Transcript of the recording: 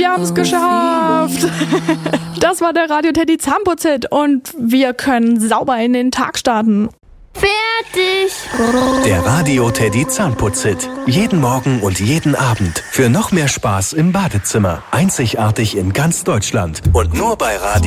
Wir haben es geschafft. Das war der Radio Teddy Zahnputz-Hit und wir können sauber in den Tag starten. Fertig. Der Radio Teddy Zahnputz-Hit. Jeden Morgen und jeden Abend. Für noch mehr Spaß im Badezimmer. Einzigartig in ganz Deutschland. Und nur bei Radio